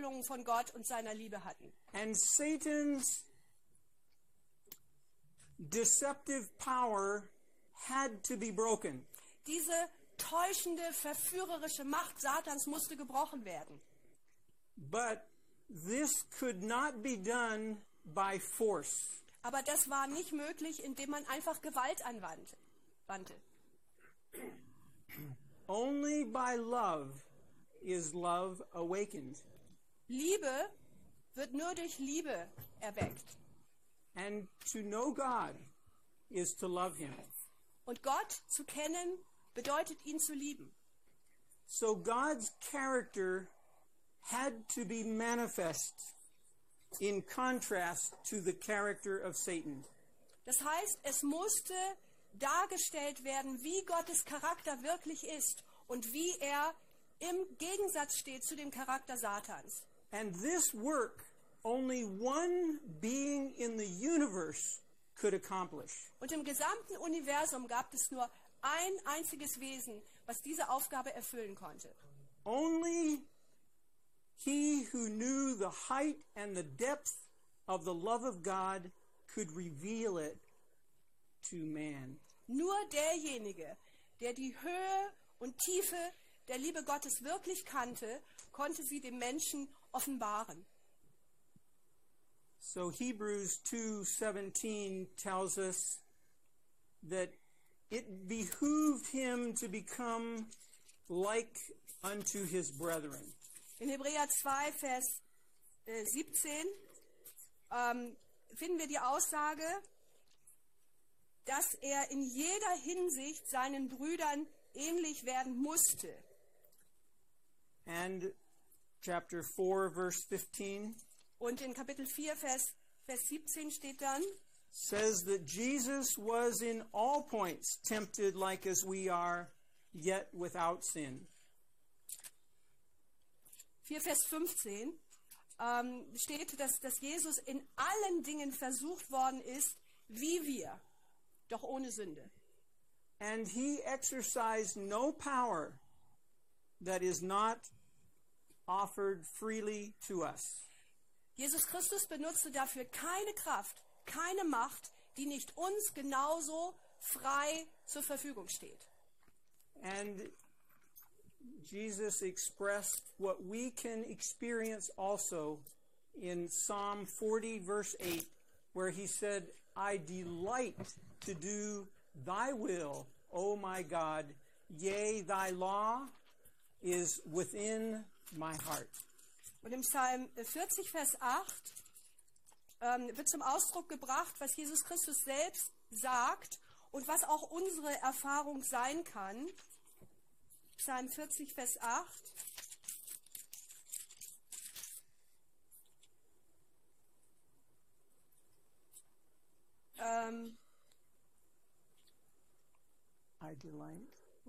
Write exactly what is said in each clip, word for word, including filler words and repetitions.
Vorstellungen von Gott und seiner Liebe hatten. And Satan's deceptive power had to be broken. Diese täuschende, verführerische Macht Satans musste gebrochen werden. But this could not be done by force. Aber das war nicht möglich, indem man einfach Gewalt anwandte. Only by love is love awakened. Liebe wird nur durch Liebe erweckt. And to know God is to love him. Und Gott zu kennen bedeutet, ihn zu lieben. So God's character had to be manifest in contrast to the character of Satan. Das heißt, es musste dargestellt werden, wie Gottes Charakter wirklich ist und wie er im Gegensatz steht zu dem Charakter Satans. And this work only one being in the universe could accomplish. Und im gesamten Universum gab es nur ein einziges Wesen, was diese Aufgabe erfüllen konnte. Only he who knew the height and the depth of the love of God could reveal it to man. Nur derjenige, der die Höhe und Tiefe der Liebe Gottes wirklich kannte, konnte sie dem Menschen offenbaren. So Hebrews two seventeen tells us that it behooved him to become like unto his brethren. In Hebräer zwei, Vers äh, siebzehn ähm, finden wir die Aussage, dass er in jeder Hinsicht seinen Brüdern ähnlich werden musste. And chapter four, verse fifteen Und in Kapitel vier, Vers, Vers siebzehn steht dann, says that Jesus was in all points tempted like as we are, yet without sin. vier, Vers fünfzehn ähm, steht, dass, dass Jesus in allen Dingen versucht worden ist, wie wir, doch ohne Sünde. And he exercised no power that is not offered freely to us. Jesus Christus benutzte dafür keine Kraft, keine Macht, die nicht uns genauso frei zur Verfügung steht. And Jesus expressed what we can experience also in Psalm forty, verse eight, where he said, I delight to do thy will, O my God, yea, thy law is within my heart. Und im Psalm vierzig, Vers acht ähm, wird zum Ausdruck gebracht, was Jesus Christus selbst sagt und was auch unsere Erfahrung sein kann. Psalm vierzig, Vers acht. Ähm, I delight.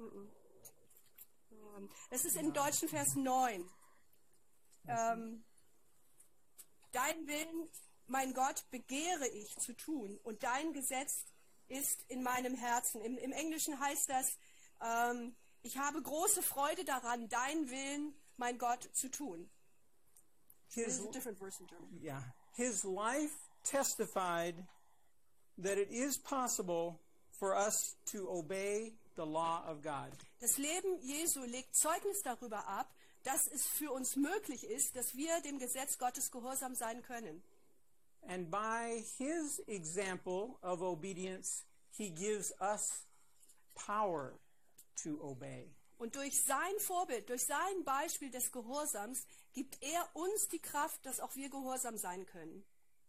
Es ist im deutschen Vers neun. Ähm, dein Willen, mein Gott, begehre ich zu tun und dein Gesetz ist in meinem Herzen. Im, im Englischen heißt das, ähm, ich habe große Freude daran, dein Willen, mein Gott, zu tun. His, This is a different verse in German. yeah, his life testified that it is possible for us to obey the law of God. Das Leben Jesu legt Zeugnis darüber ab, dass es für uns möglich ist, dass wir dem Gesetz Gottes gehorsam sein können. And by his example of obedience, he gives us power to obey. Und durch sein Vorbild, durch sein Beispiel des Gehorsams, gibt er uns die Kraft, dass auch wir gehorsam sein können.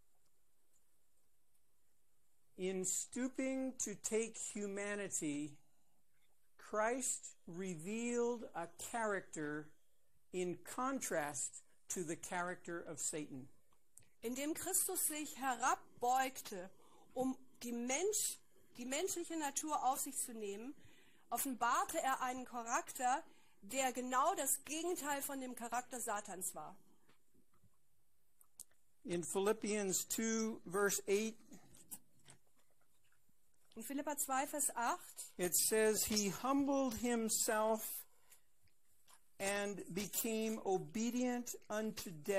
In stooping to take humanity, Christ revealed a character in contrast to the character of Satan. Indem Christus sich herabbeugte, um die, Mensch, die menschliche Natur auf sich zu nehmen, offenbarte er einen Charakter, der genau das Gegenteil von dem Charakter Satans war. In Philippians two, verse eight, In Philipper zwei, Vers acht, it says, he humbled himself and became obedient unto death.